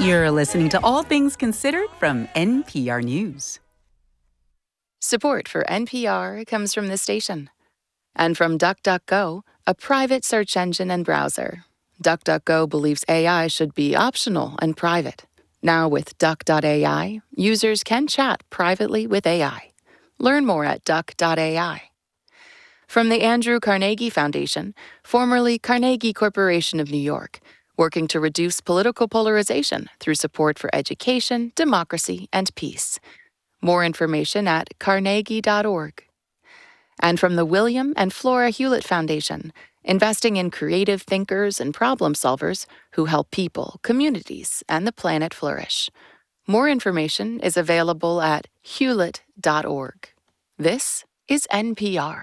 You're listening to All Things Considered from NPR News. Support for NPR comes from this station and from DuckDuckGo, a private search engine and browser. DuckDuckGo believes AI should be optional and private. Now with Duck.ai, users can chat privately with AI. Learn more at Duck.ai. From the Andrew Carnegie Foundation, formerly Carnegie Corporation of New York, working to reduce political polarization through support for education, democracy, and peace. More information at carnegie.org. And from the William and Flora Hewlett Foundation, investing in creative thinkers and problem solvers who help people, communities, and the planet flourish. More information is available at hewlett.org. This is NPR.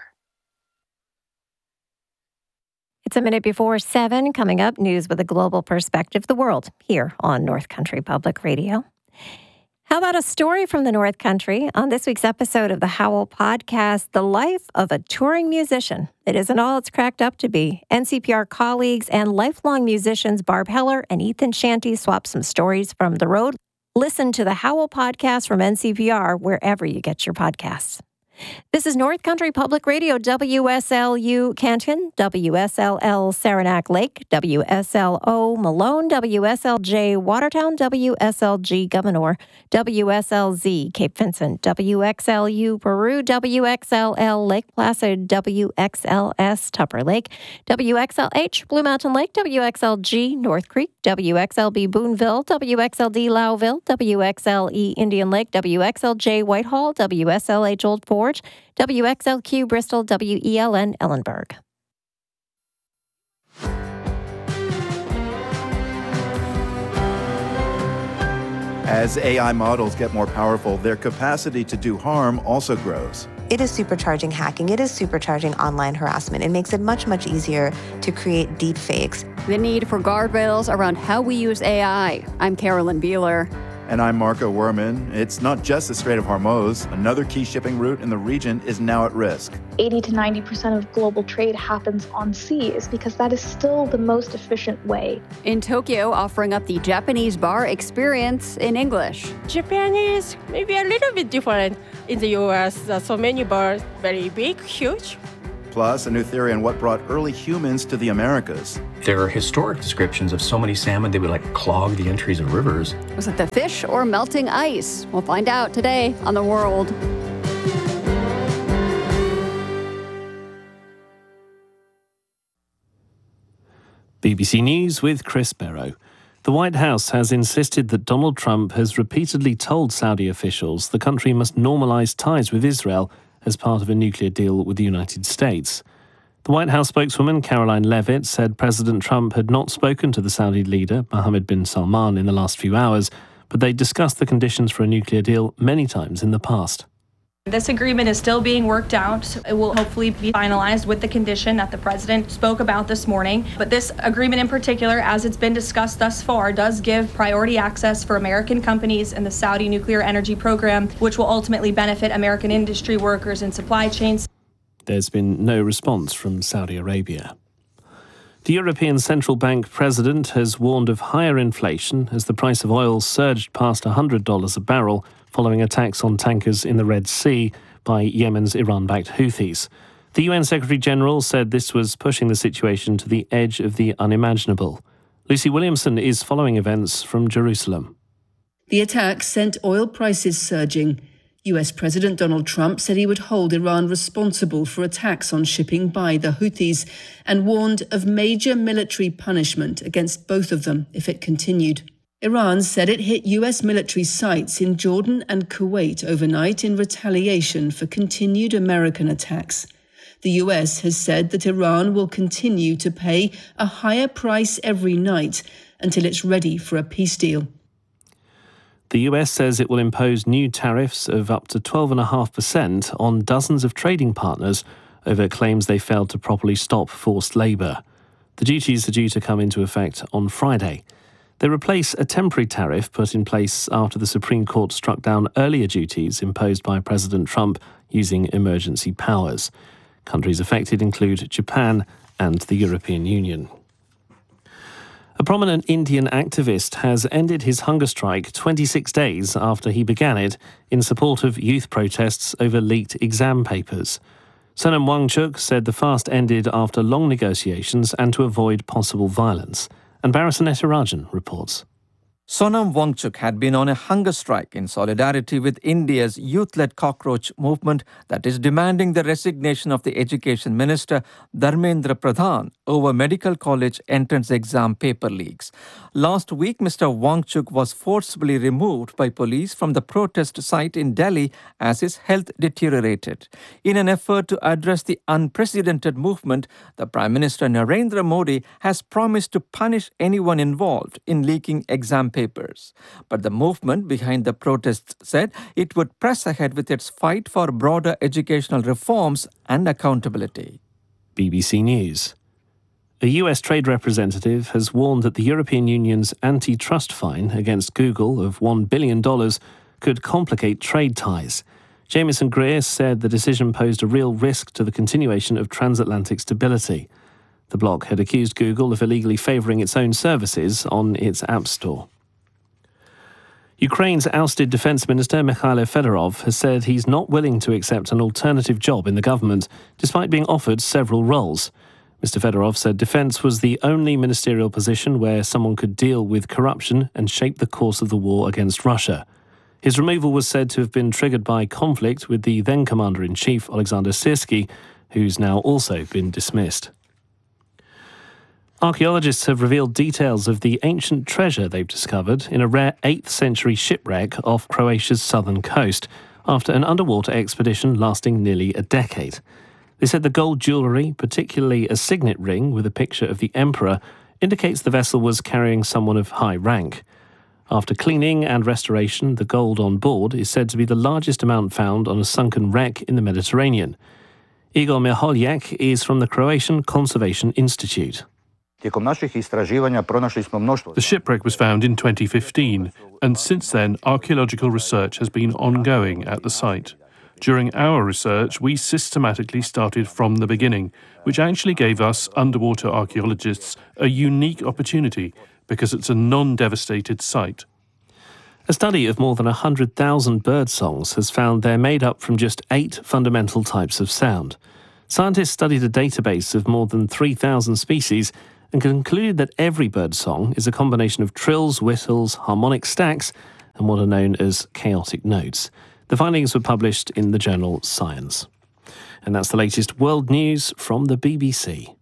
It's a minute before 7. Coming up, news with a global perspective, the world, here on North Country Public Radio. How about a story from the North Country? On this week's episode of the Howl Podcast, the life of a touring musician. It isn't all it's cracked up to be. NCPR colleagues and lifelong musicians Barb Heller and Ethan Shanty swap some stories from the road. Listen to the Howl Podcast from NCPR wherever you get your podcasts. This is North Country Public Radio, WSLU Canton, WSLL Saranac Lake, WSLO Malone, WSLJ Watertown, WSLG Gouverneur, WSLZ Cape Vincent, WXLU Peru, WXLL Lake Placid, WXLS Tupper Lake, WXLH Blue Mountain Lake, WXLG North Creek, WXLB Boonville, WXLD Lowville, WXLE Indian Lake, WXLJ Whitehall, WSLH Old Forge, WXLQ Bristol, WELN Ellenburg. As AI models get more powerful, their capacity to do harm also grows. It is supercharging hacking. It is supercharging online harassment. It makes it much, much easier to create deep fakes. The need for guardrails around how we use AI. I'm Carolyn Beeler. And I'm Marco Werman. It's not just the Strait of Hormuz. Another key shipping route in the region is now at risk. 80 to 90% of global trade happens on sea is because that is still the most efficient way. In Tokyo, offering up the Japanese bar experience in English. Japan is maybe a little bit different in the US. So many bars, very big, huge. Plus, a new theory on what brought early humans to the Americas. There are historic descriptions of so many salmon they would clog the entries of rivers. Was it the fish or melting ice? We'll find out today on The World. BBC News with Chris Barrow. The White House has insisted that Donald Trump has repeatedly told Saudi officials the country must normalise ties with Israel as part of a nuclear deal with the United States. The White House spokeswoman Caroline Leavitt said President Trump had not spoken to the Saudi leader, Mohammed bin Salman, in the last few hours, but they discussed the conditions for a nuclear deal many times in the past. This agreement is still being worked out. It will hopefully be finalized with the condition that the president spoke about this morning. But this agreement in particular, as it's been discussed thus far, does give priority access for American companies in the Saudi nuclear energy program, which will ultimately benefit American industry workers and supply chains. There's been no response from Saudi Arabia. The European Central Bank president has warned of higher inflation as the price of oil surged past $100 a barrel following attacks on tankers in the Red Sea by Yemen's Iran-backed Houthis. The UN Secretary-General said this was pushing the situation to the edge of the unimaginable. Lucy Williamson is following events from Jerusalem. The attacks sent oil prices surging. US President Donald Trump said he would hold Iran responsible for attacks on shipping by the Houthis and warned of major military punishment against both of them if it continued. Iran said it hit US military sites in Jordan and Kuwait overnight in retaliation for continued American attacks. The US has said that Iran will continue to pay a higher price every night until it's ready for a peace deal. The US says it will impose new tariffs of up to 12.5% on dozens of trading partners over claims they failed to properly stop forced labour. The duties are due to come into effect on Friday. They replace a temporary tariff put in place after the Supreme Court struck down earlier duties imposed by President Trump using emergency powers. Countries affected include Japan and the European Union. A prominent Indian activist has ended his hunger strike 26 days after he began it in support of youth protests over leaked exam papers. Sonam Wangchuk said the fast ended after long negotiations and to avoid possible violence. And Barasaneta Rajan reports. Sonam Wangchuk had been on a hunger strike in solidarity with India's youth-led cockroach movement that is demanding the resignation of the Education Minister Dharmendra Pradhan over medical college entrance exam paper leaks. Last week, Mr. Wangchuk was forcibly removed by police from the protest site in Delhi as his health deteriorated. In an effort to address the unprecedented movement, the Prime Minister Narendra Modi has promised to punish anyone involved in leaking exam papers. But the movement behind the protests said it would press ahead with its fight for broader educational reforms and accountability. BBC News. A US trade representative has warned that the European Union's antitrust fine against Google of $1 billion could complicate trade ties. Jamieson Greer said the decision posed a real risk to the continuation of transatlantic stability. The bloc had accused Google of illegally favouring its own services on its App Store. Ukraine's ousted Defence Minister Mikhailo Fedorov has said he's not willing to accept an alternative job in the government, despite being offered several roles. Mr. Fedorov said defence was the only ministerial position where someone could deal with corruption and shape the course of the war against Russia. His removal was said to have been triggered by conflict with the then Commander-in-Chief, Alexander Syrsky, who's now also been dismissed. Archaeologists have revealed details of the ancient treasure they've discovered in a rare 8th century shipwreck off Croatia's southern coast after an underwater expedition lasting nearly a decade. They said the gold jewellery, particularly a signet ring with a picture of the emperor, indicates the vessel was carrying someone of high rank. After cleaning and restoration, the gold on board is said to be the largest amount found on a sunken wreck in the Mediterranean. Igor Miholjak is from the Croatian Conservation Institute. The shipwreck was found in 2015, and since then archaeological research has been ongoing at the site. During our research, we systematically started from the beginning, which actually gave us, underwater archaeologists, a unique opportunity because it's a non-devastated site. A study of more than 100,000 bird songs has found they're made up from just 8 fundamental types of sound. Scientists studied a database of more than 3,000 species and concluded that every bird song is a combination of trills, whistles, harmonic stacks, and what are known as chaotic notes. The findings were published in the journal Science. And that's the latest world news from the BBC.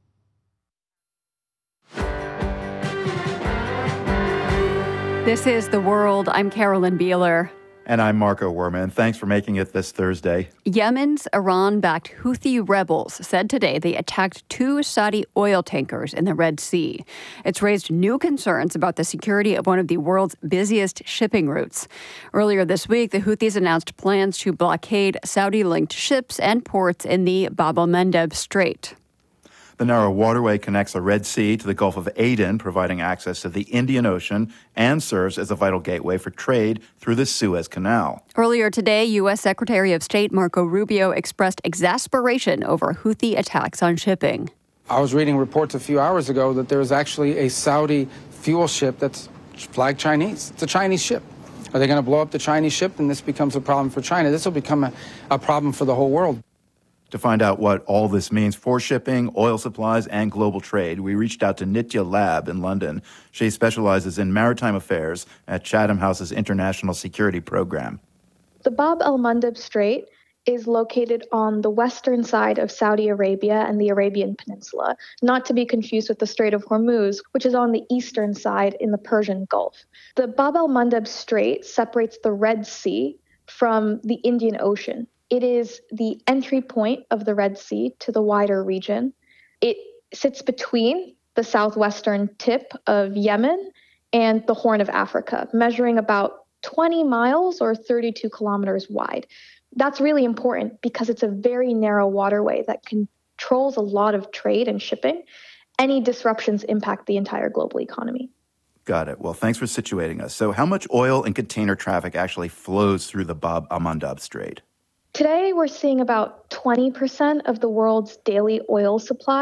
This is The World. I'm Carolyn Beeler. And I'm Marco Werman. Thanks for making it this Thursday. Yemen's Iran-backed Houthi rebels said today they attacked 2 Saudi oil tankers in the Red Sea. It's raised new concerns about the security of one of the world's busiest shipping routes. Earlier this week, the Houthis announced plans to blockade Saudi-linked ships and ports in the Bab el-Mandeb Strait. The narrow waterway connects the Red Sea to the Gulf of Aden, providing access to the Indian Ocean, and serves as a vital gateway for trade through the Suez Canal. Earlier today, U.S. Secretary of State Marco Rubio expressed exasperation over Houthi attacks on shipping. I was reading reports a few hours ago that there is actually a Saudi fuel ship that's flagged Chinese. It's a Chinese ship. Are they going to blow up the Chinese ship? And this becomes a problem for China. This will become a problem for the whole world. To find out what all this means for shipping, oil supplies, and global trade, we reached out to Nitya Lab in London. She specializes in maritime affairs at Chatham House's International Security Program. The Bab el-Mandeb Strait is located on the western side of Saudi Arabia and the Arabian Peninsula, not to be confused with the Strait of Hormuz, which is on the eastern side in the Persian Gulf. The Bab el-Mandeb Strait separates the Red Sea from the Indian Ocean. It is the entry point of the Red Sea to the wider region. It sits between the southwestern tip of Yemen and the Horn of Africa, measuring about 20 miles or 32 kilometers wide. That's really important because it's a very narrow waterway that controls a lot of trade and shipping. Any disruptions impact the entire global economy. Got it. Well, thanks for situating us. So how much oil and container traffic actually flows through the Bab el-Mandeb Strait? Today, we're seeing about 20% of the world's daily oil supply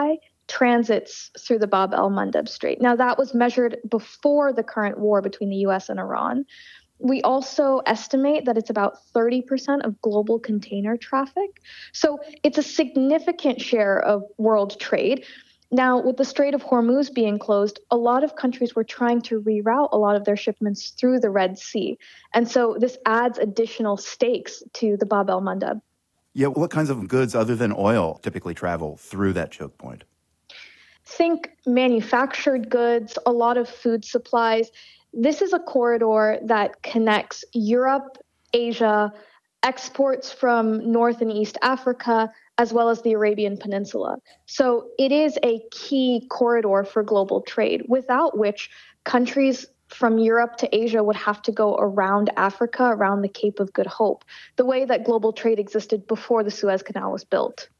transits through the Bab el-Mandeb Strait. Now, that was measured before the current war between the US and Iran. We also estimate that it's about 30% of global container traffic. So it's a significant share of world trade. Now, with the Strait of Hormuz being closed, a lot of countries were trying to reroute a lot of their shipments through the Red Sea. And so this adds additional stakes to the Bab el-Mandeb. Yeah, what kinds of goods other than oil typically travel through that choke point? Think manufactured goods, a lot of food supplies. This is a corridor that connects Europe, Asia, exports from North and East Africa, as well as the Arabian Peninsula. So it is a key corridor for global trade, without which countries from Europe to Asia would have to go around Africa, around the Cape of Good Hope, the way that global trade existed before the Suez Canal was built.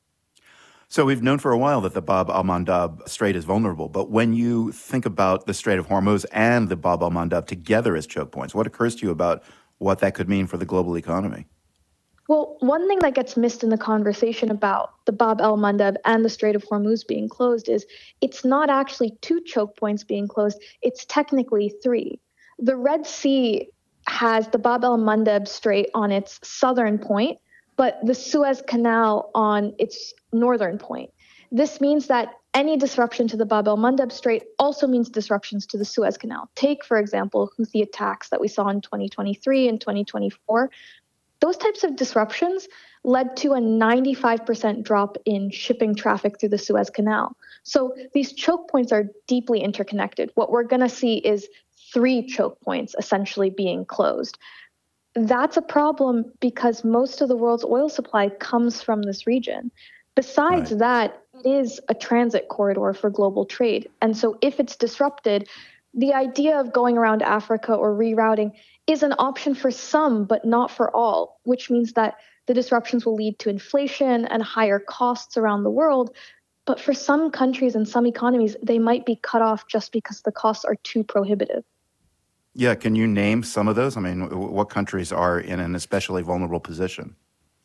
So we've known for a while that the Bab el-Mandeb Strait is vulnerable, but when you think about the Strait of Hormuz and the Bab el-Mandeb together as choke points, what occurs to you about what that could mean for the global economy? Well, one thing that gets missed in the conversation about the Bab el-Mandeb and the Strait of Hormuz being closed is it's not actually 2 choke points being closed, it's technically 3. The Red Sea has the Bab el-Mandeb Strait on its southern point, but the Suez Canal on its northern point. This means that any disruption to the Bab el-Mandeb Strait also means disruptions to the Suez Canal. Take, for example, Houthi attacks that we saw in 2023 and 2024. Those types of disruptions led to a 95% drop in shipping traffic through the Suez Canal. So these choke points are deeply interconnected. What we're going to see is 3 choke points essentially being closed. That's a problem because most of the world's oil supply comes from this region. Besides that, it is a transit corridor for global trade. And so if it's disrupted, the idea of going around Africa or rerouting is an option for some, but not for all, which means that the disruptions will lead to inflation and higher costs around the world. But for some countries and some economies, they might be cut off just because the costs are too prohibitive. Yeah, can you name some of those? I mean, what countries are in an especially vulnerable position?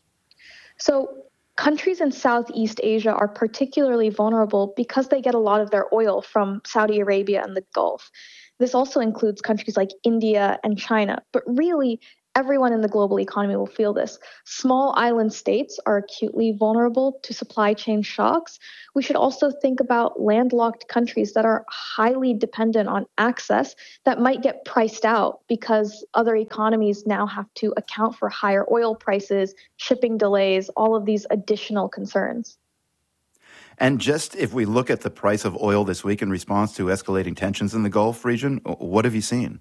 So countries in Southeast Asia are particularly vulnerable because they get a lot of their oil from Saudi Arabia and the Gulf. This also includes countries like India and China, but really everyone in the global economy will feel this. Small island states are acutely vulnerable to supply chain shocks. We should also think about landlocked countries that are highly dependent on access that might get priced out because other economies now have to account for higher oil prices, shipping delays, all of these additional concerns. And just if we look at the price of oil this week in response to escalating tensions in the Gulf region, what have you seen?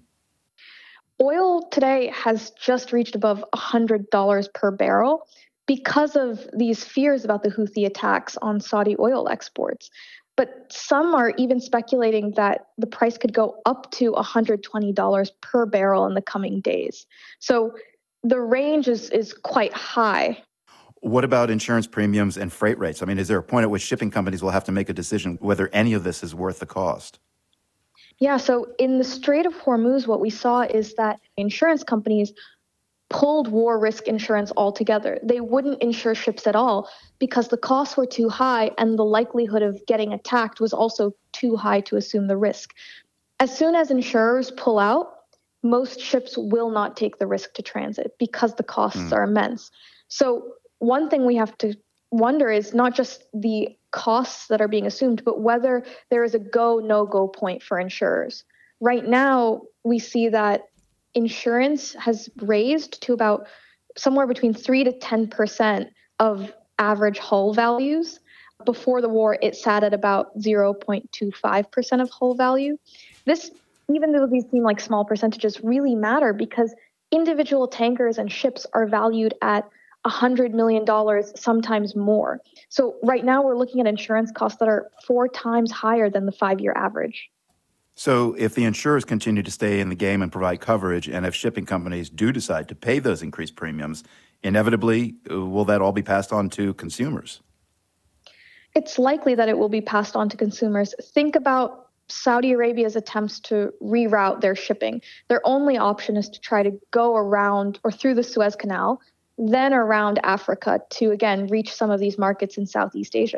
Oil today has just reached above $100 per barrel because of these fears about the Houthi attacks on Saudi oil exports. But some are even speculating that the price could go up to $120 per barrel in the coming days. So the range is quite high. What about insurance premiums and freight rates? I mean, is there a point at which shipping companies will have to make a decision whether any of this is worth the cost? Yeah, so in the Strait of Hormuz, what we saw is that insurance companies pulled war risk insurance altogether. They wouldn't insure ships at all because the costs were too high and the likelihood of getting attacked was also too high to assume the risk. As soon as insurers pull out, most ships will not take the risk to transit because the costs are immense. So one thing we have to wonder is not just the costs that are being assumed, but whether there is a go, no-go point for insurers. Right now, we see that insurance has raised to about somewhere between 3 to 10% of average hull values. Before the war, it sat at about 0.25% of hull value. This, even though these seem like small percentages, really matter because individual tankers and ships are valued at $100 million, sometimes more. So right now we're looking at insurance costs that are 4 times higher than the 5-year average. So if the insurers continue to stay in the game and provide coverage, and if shipping companies do decide to pay those increased premiums, inevitably, will that all be passed on to consumers? It's likely that it will be passed on to consumers. Think about Saudi Arabia's attempts to reroute their shipping. Their only option is to try to go around or through the Suez Canal, then around Africa to, again, reach some of these markets in Southeast Asia.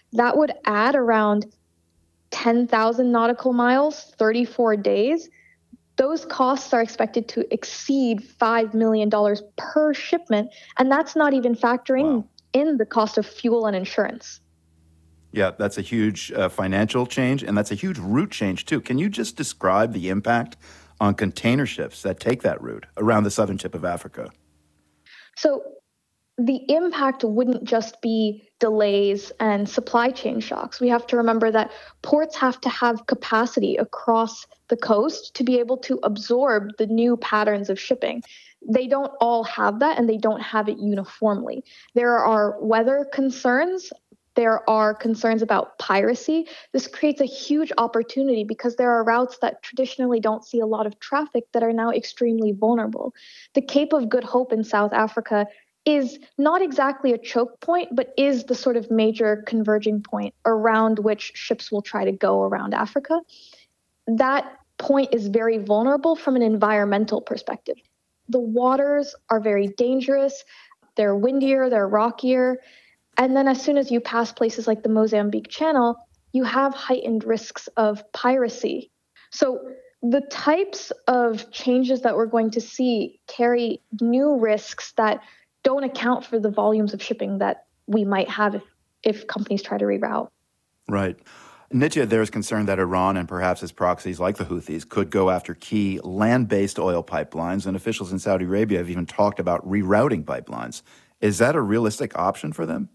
That would add around 10,000 nautical miles, 34 days. Those costs are expected to exceed $5 million per shipment, and that's not even factoring in the cost of fuel and insurance. Yeah, that's a huge financial change, and that's a huge route change, too. Can you just describe the impact on container ships that take that route around the southern tip of Africa? So the impact wouldn't just be delays and supply chain shocks. We have to remember that ports have to have capacity across the coast to be able to absorb the new patterns of shipping. They don't all have that, and they don't have it uniformly. There are weather concerns. There are concerns about piracy. This creates a huge opportunity because there are routes that traditionally don't see a lot of traffic that are now extremely vulnerable. The Cape of Good Hope in South Africa is not exactly a choke point, but is the sort of major converging point around which ships will try to go around Africa. That point is very vulnerable from an environmental perspective. The waters are very dangerous. They're windier, they're rockier. And then as soon as you pass places like the Mozambique Channel, you have heightened risks of piracy. So the types of changes that we're going to see carry new risks that don't account for the volumes of shipping that we might have if companies try to reroute. Right. Nitya, there is concern that Iran and perhaps its proxies like the Houthis could go after key land-based oil pipelines, and officials in Saudi Arabia have even talked about rerouting pipelines. Is that a realistic option for them?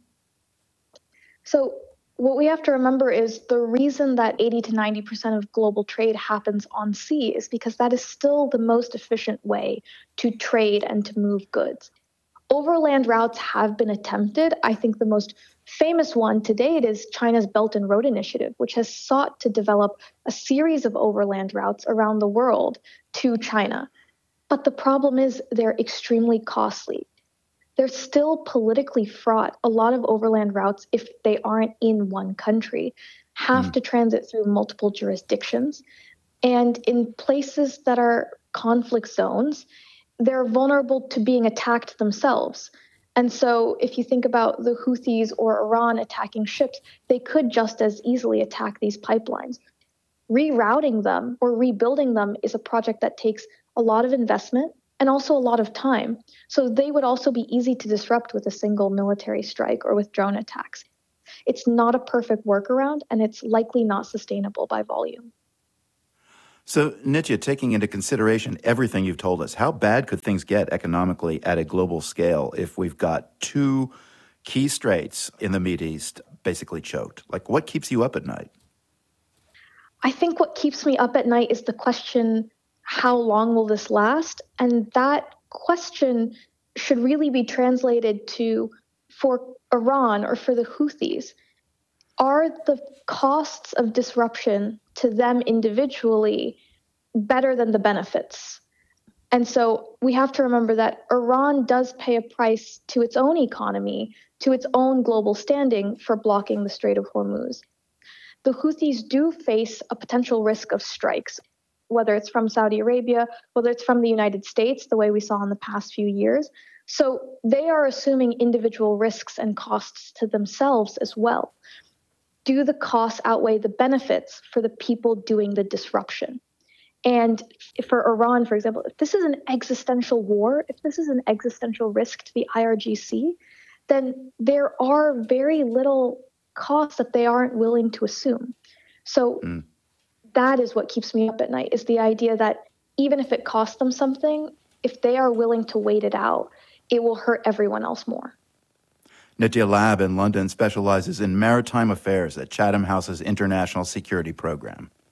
So what we have to remember is the reason that 80 to 90% of global trade happens on sea is because that is still the most efficient way to trade and to move goods. Overland routes have been attempted. I think the most famous one to date is China's Belt and Road Initiative, which has sought to develop a series of overland routes around the world to China. But the problem is they're extremely costly. They're still politically fraught. A lot of overland routes, if they aren't in one country, have to transit through multiple jurisdictions. And in places that are conflict zones, they're vulnerable to being attacked themselves. And so if you think about the Houthis or Iran attacking ships, they could just as easily attack these pipelines. Rerouting them or rebuilding them is a project that takes a lot of investment and also a lot of time. So they would also be easy to disrupt with a single military strike or with drone attacks. It's not a perfect workaround, and it's likely not sustainable by volume. So, Nitya, taking into consideration everything you've told us, how bad could things get economically at a global scale if we've got two key straits in the Mideast basically choked? Like, what keeps you up at night? I think what keeps me up at night is the question, how long will this last? And that question should really be translated to, for Iran or for the Houthis, are the costs of disruption to them individually better than the benefits? And so we have to remember that Iran does pay a price to its own economy, to its own global standing for blocking the Strait of Hormuz. The Houthis do face a potential risk of strikes, whether it's from Saudi Arabia, whether it's from the United States, the way we saw in the past few years. So they are assuming individual risks and costs to themselves as well. Do the costs outweigh the benefits for the people doing the disruption? And for Iran, for example, if this is an existential war, if this is an existential risk to the IRGC, then there are very little costs that they aren't willing to assume. So that is what keeps me up at night, is the idea that even if it costs them something, if they are willing to wait it out, it will hurt everyone else more. Nitya Lab in London specializes in maritime affairs at Chatham House's International Security Program.